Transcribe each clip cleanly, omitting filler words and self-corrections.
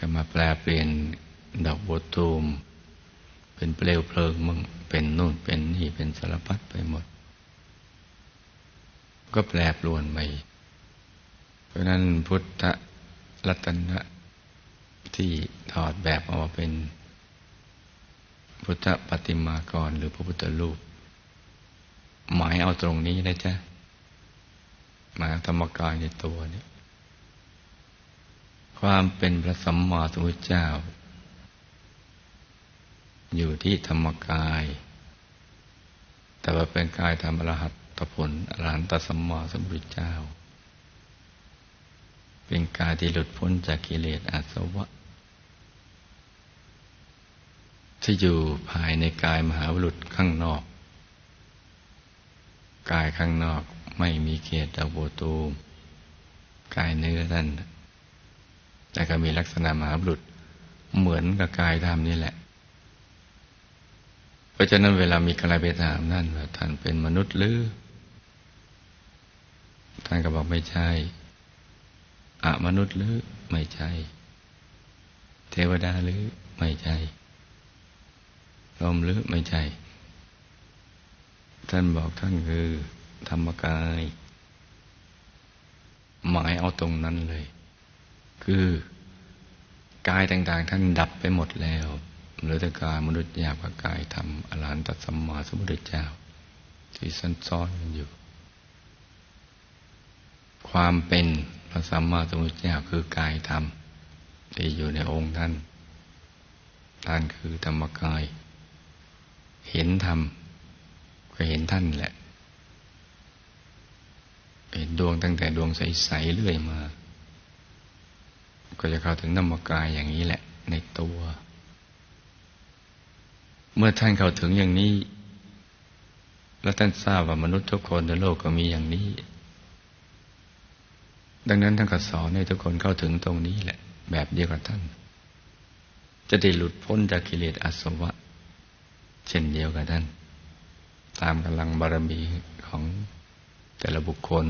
จะมาแปลเปลี่ยนดอกบัวตูมเป็นเปลวเพลิงมั่งเป็นนู่นเป็นนี่เป็นสารพัดไปหมดก็แปรปรวนไปเพราะนั้นพุทธรัตนะที่ถอดแบบออกมาเป็นพุทธปฏิมากรหรือพระพุทธรูปหมายเอาตรงนี้นะจ๊ะหมายธรรมกายในตัวนี้ความเป็นพระสัมมาสัมพุทธเจ้าอยู่ที่ธรรมกายแต่ว่าเป็นกายธรรมอรหัตถผลอรหันตสัมมาสัมพุทธเจ้าเป็นกายที่หลุดพ้นจากกิเลสอาสวะที่อยู่ภายในกายมหาบุรุษข้างนอกกายข้างนอกไม่มีเขตดอกบัวตูมกายเนื้อท่านแต่ก็มีลักษณะมหาบุรุษเหมือนกับกายธรรมนี่แหละเพราะฉะนั้นเวลามีใครไปถามท่านว่าท่านเป็นมนุษย์หรือท่านก็บอกไม่ใช่มนุษย์หรือไม่ใช่เทวดาหรือไม่ใช่พรหมหรือไม่ใช่ท่านบอกท่านคือธรรมกายหมายเอาตรงนั้นเลยคือกายต่างๆท่านดับไปหมดแล้วเหลือแต่กายมนุษย์หยาบกับกายธรรมอรหันตสัมมาสัมพุทธเจ้าที่ซ่อนกันอยู่ความเป็นพระสัมมาสัมพุทธเจ้าคือกายธรรมที่อยู่ในองค์ท่านท่านคือธรรมกายเห็นธรรมก็เห็นท่านแหละเห็นดวงตั้งแต่ดวงใสๆเรื่อยมาก็จะเข้าถึงธรรมกายอย่างนี้แหละในตัวเมื่อท่านเข้าถึงอย่างนี้แล้วท่านทราบว่ามนุษย์ทุกคนในโลกก็มีอย่างนี้ดังนั้นท่านก็สอนให้ทุกคนเข้าถึงตรงนี้แหละแบบเดียวกับท่านจะได้หลุดพ้นจากกิเลสอาสวะเช่นเดียวกับท่านตามกำลังบารมีของแต่ละบุคคล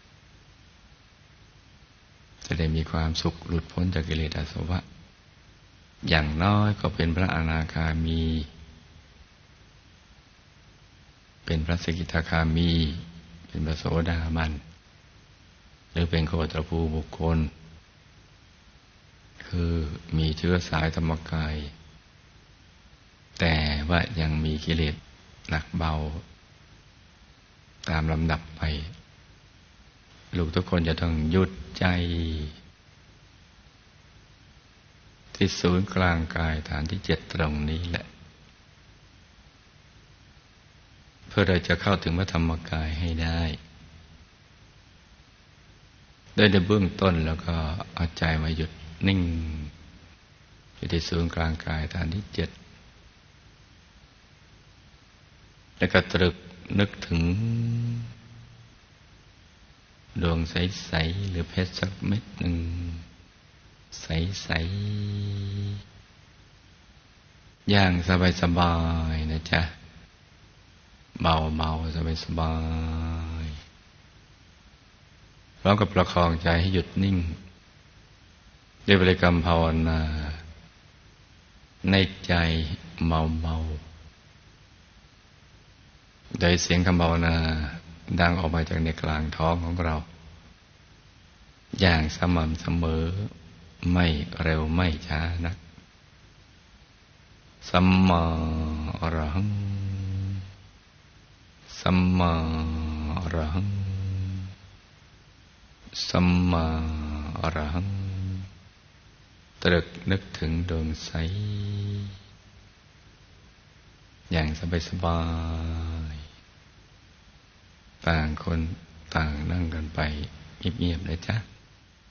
จะได้มีความสุขหลุดพ้นจากกิเลสอาสวะอย่างน้อยก็เป็นพระอนาคามีเป็นพระสกิทาคามีเป็นพระโสดาบันหรือเป็นโคตรภูบุคคลคือมีเชื้อสายธรรมกายแต่ว่ายังมีกิเลสหนักเบาตามลำดับไปลูกทุกคนจะต้องหยุดใจที่ศูนย์กลางกายฐานที่7ตรงนี้แหละเพื่อเราจะเข้าถึงพระธรรมกายให้ได้โดยในเบื้องต้นแล้วก็เอาใจมาหยุดนิ่งอยู่ที่ศูนย์กลางกายฐานที่7แล้วก็ตรึกนึกถึงดวงใสๆหรือเพชรสักเม็ดหนึ่งใสๆอย่างสบายๆนะจ๊ะเบาๆสบายๆพร้อมกับประคองใจให้หยุดนิ่งด้วยบริกรรมภาวนาในใจเบาๆโดยเสียงคำภาวนาดังออกมาจากในกลางท้องของเราอย่างสม่ำเสมอไม่เร็วไม่ช้านักสัมมาอรหังสัมมาอรหังสัมมาอรหังตรึกนึกถึงดวงใสอย่างสบายๆต่างคนต่างนั่งกันไปเงียบๆเลยจ้ะ